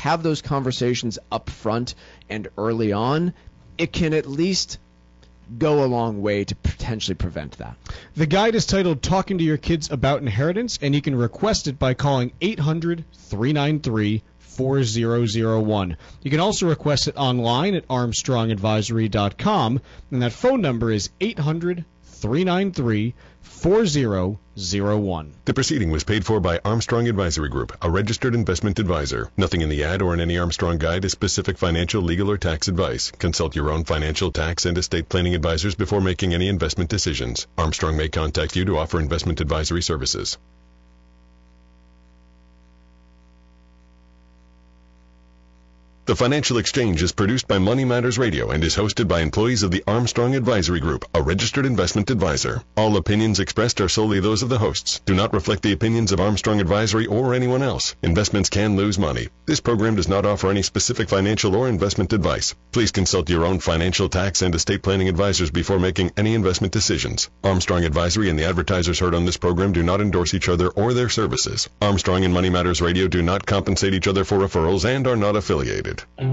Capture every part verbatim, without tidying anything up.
have those conversations up front and early on, it can at least go a long way to potentially prevent that. The guide is titled Talking to Your Kids About Inheritance, and you can request it by calling eight hundred, three nine three, four zero zero one. You can also request it online at armstrong advisory dot com, and that phone number is eight hundred, three nine three, four zero zero one. The proceeding was paid for by Armstrong Advisory Group, a registered investment advisor. Nothing in the ad or in any Armstrong guide is specific financial, legal, or tax advice. Consult your own financial, tax, and estate planning advisors before making any investment decisions. Armstrong may contact you to offer investment advisory services. The Financial Exchange is produced by Money Matters Radio and is hosted by employees of the Armstrong Advisory Group, a registered investment advisor. All opinions expressed are solely those of the hosts, do not reflect the opinions of Armstrong Advisory or anyone else. Investments can lose money. This program does not offer any specific financial or investment advice. Please consult your own financial, tax, and estate planning advisors before making any investment decisions. Armstrong Advisory and the advertisers heard on this program do not endorse each other or their services. Armstrong and Money Matters Radio do not compensate each other for referrals and are not affiliated.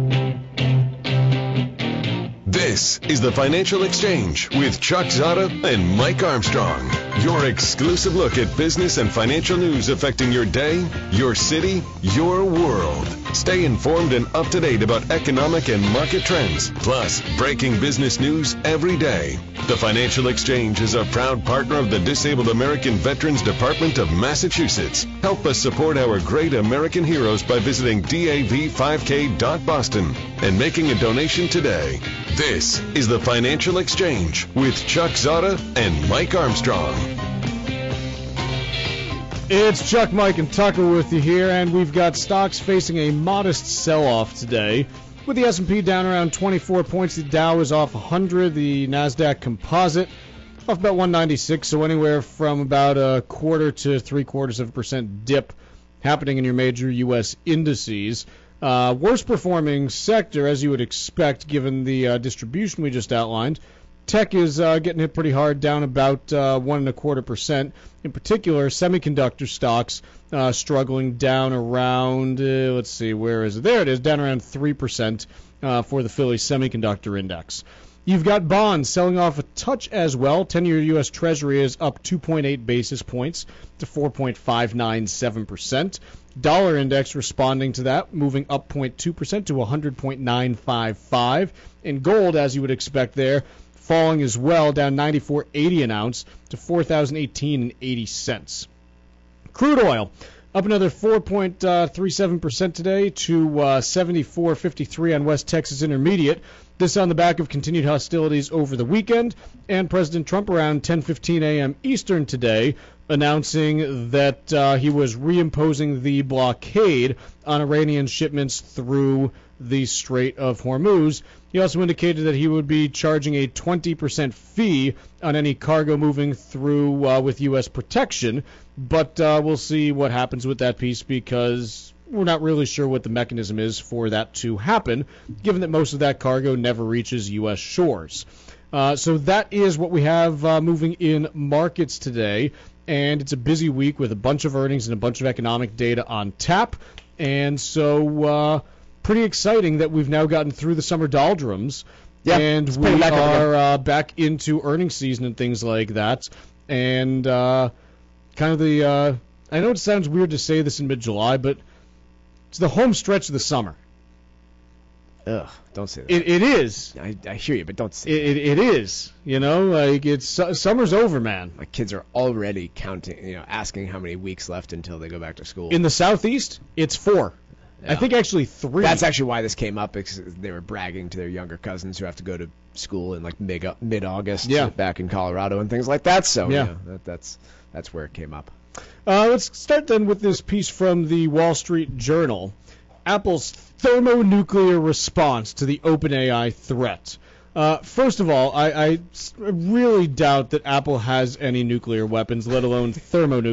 This is the Financial Exchange with Chuck Zada and Mike Armstrong. Your exclusive look at business and financial news affecting your day, your city, your world. Stay informed and up to date about economic and market trends, plus breaking business news every day. The Financial Exchange is a proud partner of the Disabled American Veterans Department of Massachusetts. Help us support our great American heroes by visiting D A V five K dot boston and making a donation today. This is the Financial Exchange with Chuck Zada and Mike Armstrong. It's Chuck, Mike, and Tucker with you here, and we've got stocks facing a modest sell-off today. With the S and P down around twenty-four points, the Dow is off one hundred, the NASDAQ Composite off about one ninety-six, so anywhere from about a quarter to three-quarters of a percent dip happening in your major U S indices. Uh, worst performing sector, as you would expect, given the uh, distribution we just outlined. Tech is uh, getting hit pretty hard, down about uh, one and a quarter percent. In particular, semiconductor stocks uh, struggling down around, uh, let's see, where is it? There it is, down around three percent uh, for the Philly Semiconductor Index. You've got bonds selling off a touch as well. ten-year U S Treasury is up two point eight basis points to four point five nine seven percent. Dollar index responding to that, moving up zero point two percent to one hundred point nine five five. And gold, as you would expect there, falling as well, down ninety-four eighty an ounce to four thousand eighteen and eighty cents. Crude oil up another four point three seven percent today to uh, seventy-four fifty-three on West Texas Intermediate. This on the back of continued hostilities over the weekend, and President Trump around ten fifteen a.m. Eastern today announcing that uh, he was reimposing the blockade on Iranian shipments through the Strait of Hormuz. He also indicated that he would be charging a twenty percent fee on any cargo moving through uh, with U S protection, but uh, we'll see what happens with that piece because we're not really sure what the mechanism is for that to happen, given that most of that cargo never reaches U S shores. Uh, so that is what we have uh, moving in markets today, and it's a busy week with a bunch of earnings and a bunch of economic data on tap, and so uh, pretty exciting that we've now gotten through the summer doldrums, yeah, and we are uh, back into earnings season and things like that, and uh, kind of the, uh, I know it sounds weird to say this in mid-July, but it's the home stretch of the summer. Ugh, don't say that. It, it is. I, I hear you, but don't say it, that. It, it is. You know, like it's summer's over, man. My kids are already counting, you know, asking how many weeks left until they go back to school. In the Southeast, it's four. Yeah. I think actually three. That's actually why this came up, because they were bragging to their younger cousins who have to go to school in like mid mid August, yeah. back in Colorado and things like that. So yeah, you know, that, that's that's where it came up. Uh, let's start then with this piece from the Wall Street Journal. Apple's thermonuclear response to the OpenAI threat. Uh, first of all, I, I really doubt that Apple has any nuclear weapons, let alone thermonuclear.